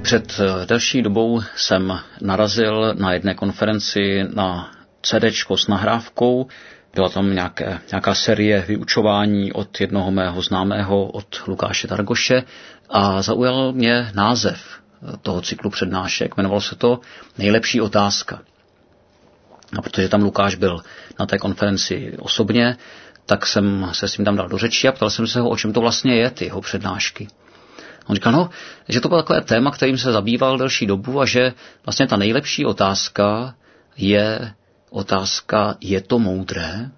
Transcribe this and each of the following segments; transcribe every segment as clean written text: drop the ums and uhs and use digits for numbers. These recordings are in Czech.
Před delší dobou jsem narazil na jedné konferenci na CDčko s nahrávkou. Byla tam nějaká série vyučování od jednoho mého známého, od Lukáše Targoše, a zaujal mě název toho cyklu přednášek. Jmenovalo se to Nejlepší otázka. A protože tam Lukáš byl na té konferenci osobně, tak jsem se s tím tam dal do řeči a ptal jsem se ho, o čem to vlastně je, ty jeho přednášky. On říkal, že to bylo takové téma, kterým se zabýval delší dobu a že vlastně ta nejlepší otázka je otázka, je to moudré?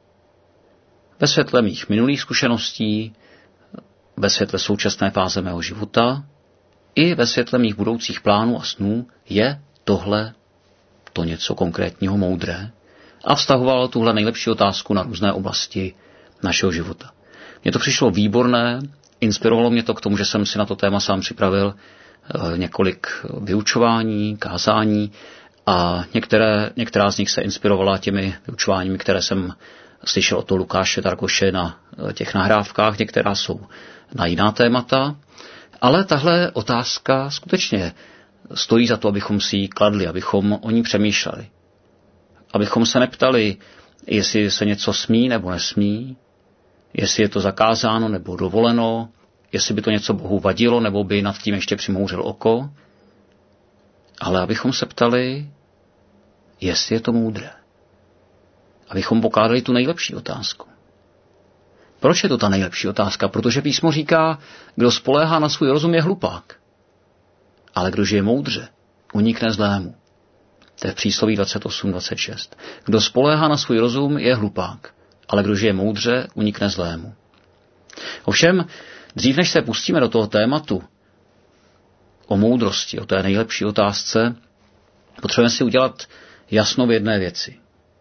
Ve světle mých minulých zkušeností, ve světle současné fáze mého života i ve světle mých budoucích plánů a snů je tohle to něco konkrétního moudré? A vztahoval tuhle nejlepší otázku na různé oblasti našeho života. Mně to přišlo výborné, inspirovalo mě to k tomu, že jsem si na to téma sám připravil několik vyučování, kázání a některá z nich se inspirovala těmi vyučováními, které jsem slyšel od toho Lukáše Targoše na těch nahrávkách, některá jsou na jiná témata, ale tahle otázka skutečně stojí za to, abychom si ji kladli, abychom o ní přemýšleli. Abychom se neptali, jestli se něco smí nebo nesmí, jestli je to zakázáno nebo dovoleno, jestli by to něco Bohu vadilo nebo by nad tím ještě přimhouřil oko, ale abychom se ptali, jestli je to moudré. Abychom pokládali tu nejlepší otázku. Proč je to ta nejlepší otázka? Protože písmo říká, kdo spoléhá na svůj rozum, je hlupák. Ale kdo žije moudře, unikne zlému. To je v přísloví 28:26. Kdo spoléhá na svůj rozum, je hlupák. Ale kdo žije moudře, unikne zlému. Ovšem, dřív než se pustíme do toho tématu o moudrosti, o té nejlepší otázce, potřebujeme si udělat jasno v jedné věci.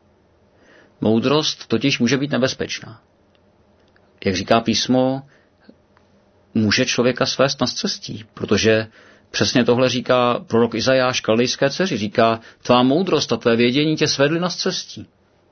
Moudrost totiž může být nebezpečná. Jak říká písmo, může člověka svést na scestí, protože přesně tohle říká prorok Izajáš kaldejské dceři. Říká, tvá moudrost a tvé vědění tě svedly na scestí.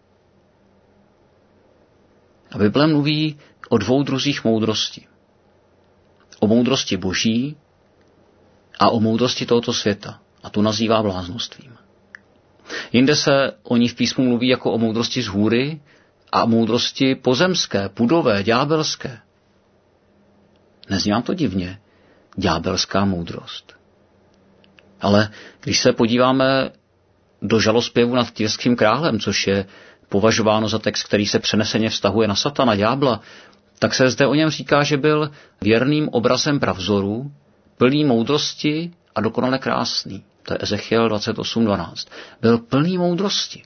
A Bible mluví o dvou druzích moudrosti. O moudrosti boží a o moudrosti tohoto světa. A tu nazývá bláznostvím. Jinde se o ní v písmu mluví jako o moudrosti z hůry a moudrosti pozemské, pudové, ďábelské. Nezní vám to divně? Ďábelská moudrost. Ale když se podíváme do žalospěvu nad Tyrským králem, což je považováno za text, který se přeneseně vztahuje na satana, ďábla, tak se zde o něm říká, že byl věrným obrazem pravzoru, plný moudrosti a dokonale krásný. To je Ezechiel 28:12. Byl plný moudrosti.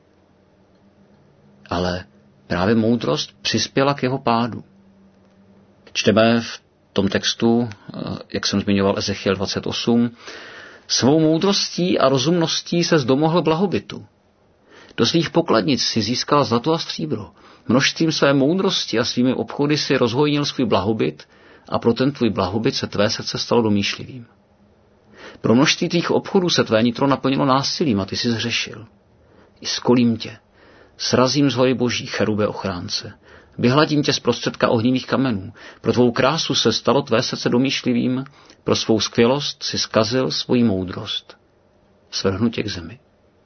Ale právě moudrost přispěla k jeho pádu. Čteme v tom textu, jak jsem zmiňoval, Ezechiel 28, svou moudrostí a rozumností se zdomohl blahobytu. Do svých pokladnic si získal zlato a stříbro. Množstvím své moudrosti a svými obchody si rozhojnil svůj blahobyt a pro ten tvůj blahobyt se tvé srdce stalo domýšlivým. Pro množství tvých obchodů se tvé nitro naplnilo násilím a ty si zhřešil. I skolím tě, srazím z hory boží, cherube ochránce. Vyhladím tě z prostředka ohnivých kamenů. Pro tvou krásu se stalo tvé srdce domýšlivým, pro svou skvělost si zkazil svoji moudrost. Svrhnu tě k zemi.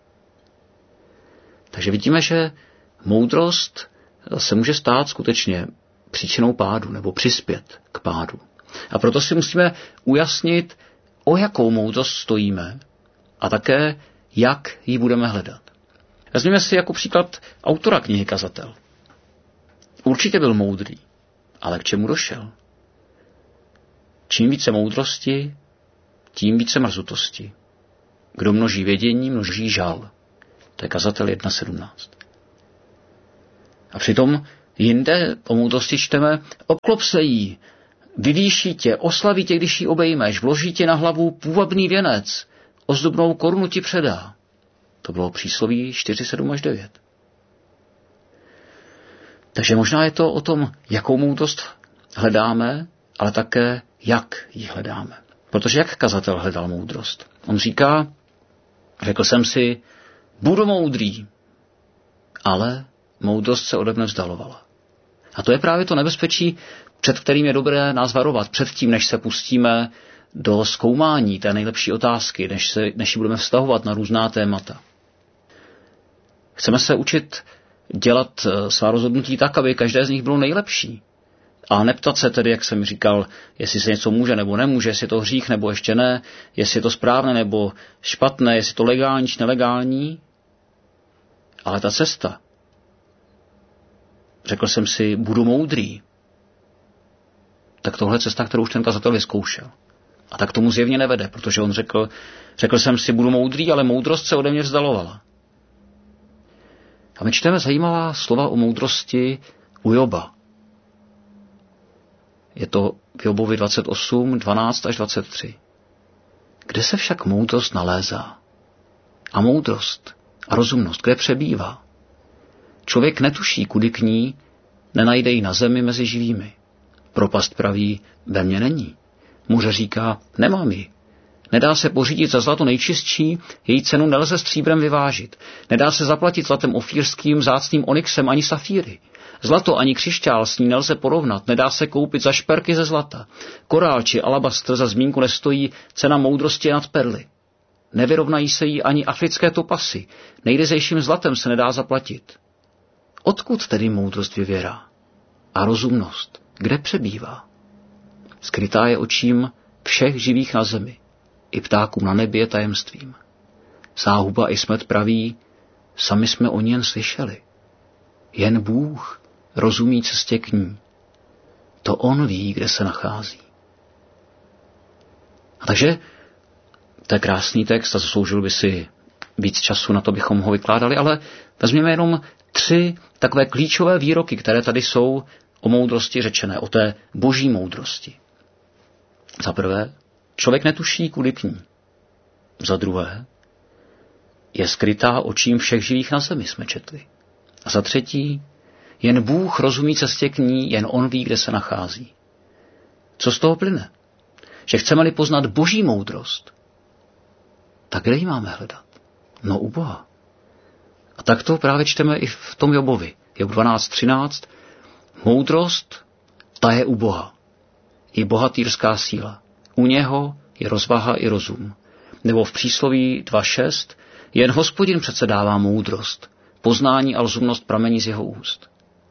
Takže vidíme, že moudrost se může stát skutečně příčinou pádu nebo přispět k pádu. A proto si musíme ujasnit, o jakou moudrost stojíme a také, jak ji budeme hledat. Vezměme si jako příklad autora knihy Kazatel. Určitě byl moudrý, ale k čemu došel? Čím více moudrosti, tím více mrzutosti. Kdo množí vědění, množí žal. To je Kazatel 1:17. A přitom jinde o moudrosti čteme, obklop se jí, vyvýší tě, oslaví tě, když ji obejmeš, vloží tě na hlavu půvabný věnec, ozdobnou korunu ti předá. To bylo přísloví 4:7-9. Takže možná je to o tom, jakou moudrost hledáme, ale také, jak ji hledáme. Protože jak kazatel hledal moudrost? On říká, řekl jsem si, budu moudrý, ale moudrost se ode mne vzdalovala. A to je právě to nebezpečí, před kterým je dobré nás varovat, před tím, než se pustíme do zkoumání té nejlepší otázky, než ji budeme vztahovat na různá témata. Chceme se učit dělat svá rozhodnutí tak, aby každé z nich bylo nejlepší. A neptat se tedy, jak jsem říkal, jestli se něco může nebo nemůže, jestli je to hřích nebo ještě ne, jestli je to správné nebo špatné, jestli je to legální či nelegální. Ale ta cesta, řekl jsem si, budu moudrý, tak tohle je cesta, kterou už ten kazatel vyzkoušel. A tak tomu zjevně nevede, protože on řekl jsem si, budu moudrý, ale moudrost se ode mě vzdalovala. A my čteme zajímavá slova o moudrosti u Joba. Je to v Jobovi 28, 12 až 23. Kde se však moudrost nalézá? A moudrost a rozumnost, kde přebývá? Člověk netuší, kudy k ní, nenajde ji na zemi mezi živými. Propast praví, ve mně není. Muže říká, nemám ji. Nedá se pořídit za zlato nejčistší, její cenu nelze stříbrem vyvážit. Nedá se zaplatit zlatem ofírským, vzácným onyxem ani safíry. Zlato ani křišťál s ní nelze porovnat, nedá se koupit za šperky ze zlata. Korál či alabastr za zmínku nestojí, cena moudrosti je nad perly. Nevyrovnají se jí ani africké topasy, nejryzejším zlatem se nedá zaplatit. Odkud tedy moudrost vyvěrá? A rozumnost, kde přebývá? Skrytá je očím všech živých na zemi, i ptákům na nebi je tajemstvím. Záhuba i smet praví, sami jsme o ní jen slyšeli. Jen Bůh rozumí cestě k ní. To on ví, kde se nachází. A takže to je krásný text a zasloužil by si víc času na to, bychom ho vykládali, ale vezměme jenom 3 takové klíčové výroky, které tady jsou o moudrosti řečené, o té boží moudrosti. Za prvé, člověk netuší, kudy k ní. Za druhé, je skrytá očím všech živých na zemi, jsme četli. A za třetí, jen Bůh rozumí cestě k ní, jen on ví, kde se nachází. Co z toho plyne? Že chceme-li poznat boží moudrost, tak kde ji máme hledat? No u Boha. A tak to právě čteme i v tom Jobovi. Job 12.13. Moudrost, ta je u Boha. I bohatýrská síla. U něho je rozvaha i rozum. Nebo v přísloví 2.6. Jen Hospodin přece dává moudrost. Poznání a rozumnost pramení z jeho úst.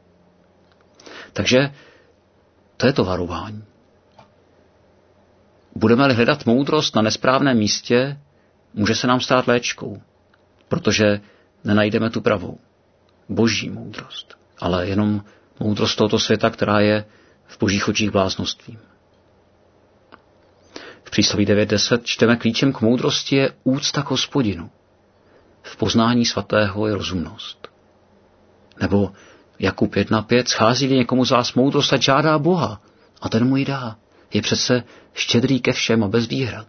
Takže to je to varování. Budeme-li hledat moudrost na nesprávném místě, může se nám stát léčkou, protože nenajdeme tu pravou, boží moudrost, ale jenom moudrost tohoto světa, která je v božích očích bláznostvím. V přísloví 9.10 čteme, klíčem k moudrosti je úcta k Hospodinu. V poznání svatého je rozumnost. Nebo Jakub 1.5, schází-li někomu z vás moudrost, ať žádá Boha a ten mu ji dá. Je přece štědrý ke všem a bez výhrad.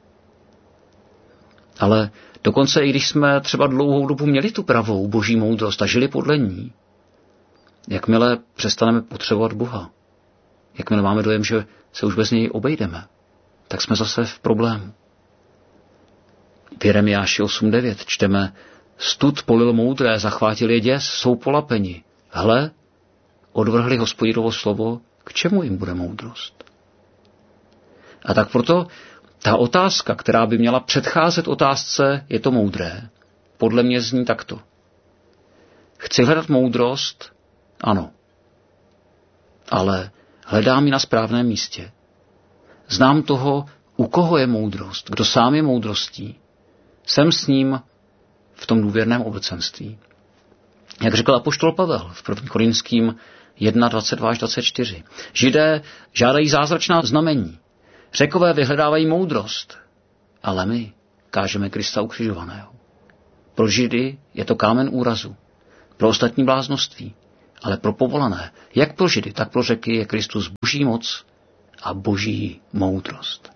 Ale dokonce i když jsme třeba dlouhou dobu měli tu pravou boží moudrost a žili podle ní, jakmile přestaneme potřebovat Boha, jakmile máme dojem, že se už bez něj obejdeme, tak jsme zase v problému. V Jeremiáši 8.9 čteme, stud polil moudré, zachvátili je děs, jsou polapeni. Hle, odvrhli Hospodinovo slovo, k čemu jim bude moudrost? A tak proto ta otázka, která by měla předcházet otázce, je to moudré, podle mě zní takto. Chci hledat moudrost? Ano. Ale hledám ji na správném místě. Znám toho, u koho je moudrost, kdo sám je moudrostí. Jsem s ním v tom důvěrném obecenství. Jak řekl apoštol Pavel v 1. Korinským 1.22-24. Židé žádají zázračná znamení. Řekové vyhledávají moudrost, ale my kážeme Krista ukřižovaného. Pro Židy je to kámen úrazu, pro ostatní bláznoství, ale pro povolané, jak pro Židy, tak pro Řeky je Kristus boží moc a boží moudrost.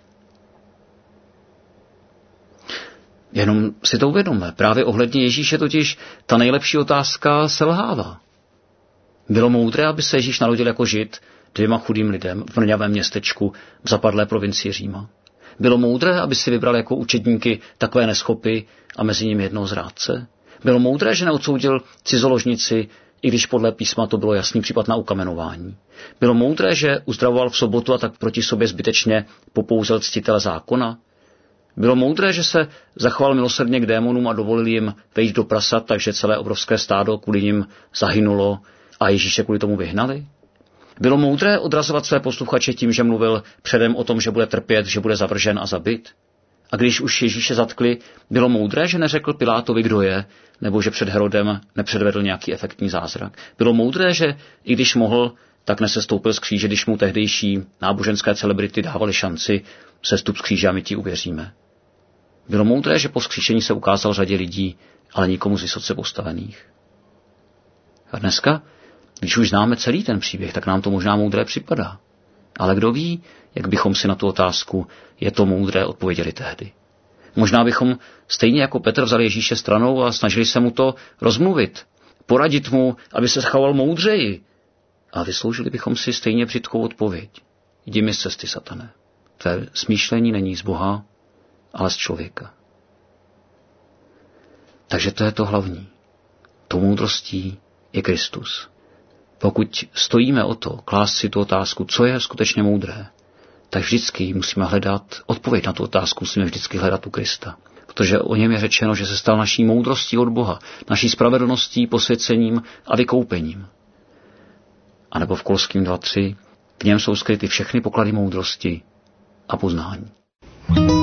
Jenom si to uvědomme, právě ohledně Ježíše totiž ta nejlepší otázka selhává. Bylo moudré, aby se Ježíš narodil jako Žid 2 chudým lidem v mrňavém městečku v zapadlé provincii Říma. Bylo moudré, aby si vybral jako učedníky takové neschopy a mezi nimi jednoho zrádce. Bylo moudré, že neodsoudil cizoložnici, i když podle písma to bylo jasný případ na ukamenování. Bylo moudré, že uzdravoval v sobotu a tak proti sobě zbytečně popouzel ctitele zákona? Bylo moudré, že se zachoval milosrdně k démonům a dovolil jim vejít do prasat, takže celé obrovské stádo kvůli nim zahynulo a Ježíše kvůli tomu vyhnali? Bylo moudré odrazovat své posluchače tím, že mluvil předem o tom, že bude trpět, že bude zavržen a zabit? A když už Ježíše zatkli, bylo moudré, že neřekl Pilátovi, kdo je, nebo že před Herodem nepředvedl nějaký efektní zázrak? Bylo moudré, že i když mohl, tak nesestoupil z kříže, když mu tehdejší náboženské celebrity dávali šanci sestup z kříže a my ti uvěříme? Bylo moudré, že po vzkříšení se ukázal řadě lidí, ale nikomu z vysoce postavených? A dneska, když už známe celý ten příběh, tak nám to možná moudré připadá. Ale kdo ví, jak bychom si na tu otázku, je to moudré, odpověděli tehdy. Možná bychom stejně jako Petr vzali Ježíše stranou a snažili se mu to rozmluvit, poradit mu, aby se zachoval moudřeji. A vysloužili bychom si stejně břitkou odpověď. Jdi mi z cesty, satane. Tvé smýšlení není z Boha, ale z člověka. Takže to je to hlavní. Tou moudrostí je Kristus. Pokud stojíme o to, klást si tu otázku, co je skutečně moudré, tak vždycky musíme hledat odpověď na tu otázku, musíme vždycky hledat u Krista. Protože o něm je řečeno, že se stal naší moudrostí od Boha, naší spravedlností, posvěcením a vykoupením. A nebo v Kolským 2:3, v něm jsou skryty všechny poklady moudrosti a poznání.